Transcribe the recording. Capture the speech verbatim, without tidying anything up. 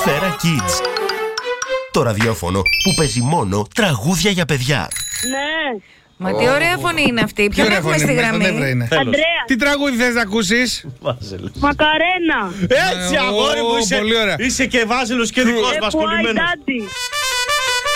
Σφαίρα Kids. Το ραδιόφωνο που παίζει μόνο τραγούδια για παιδιά. Ναι. Μα τι ωραία φωνή είναι αυτή. Ποιον έχουμε στη γραμμή? Αντρέα. Τι τραγούδι θες να ακούσεις? Μακαρένα. Έτσι, αγόρι μου, Ω, είσαι, πολύ ωραία. είσαι και βάζελος και δικός μας Why κολλημένος. daddy.